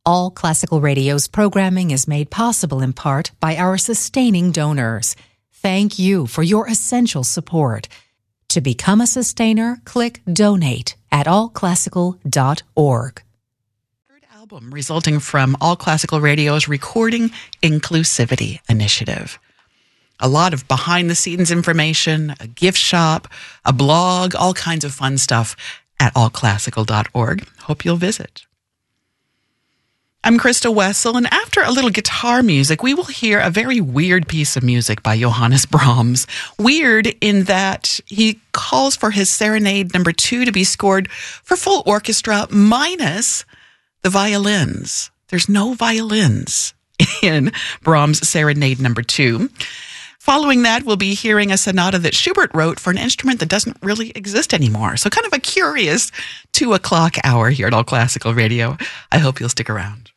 All Classical Radio's programming is made possible in part by our sustaining donors. Thank you for your essential support. To become a sustainer, click Donate at allclassical.org. Third album resulting from All Classical Radio's Recording Inclusivity Initiative. A lot of behind-the-scenes information, a gift shop, a blog, all kinds of fun stuff at allclassical.org. Hope you'll visit. I'm Krista Wessel, and after a little guitar music, we will hear a very weird piece of music by Johannes Brahms. Weird in that he calls for his Serenade No. 2 to be scored for full orchestra minus the violins. There's no violins in Brahms' Serenade No. 2. Following that, we'll be hearing a sonata that Schubert wrote for an instrument that doesn't really exist anymore. So kind of a curious 2 o'clock hour here at All Classical Radio. I hope you'll stick around.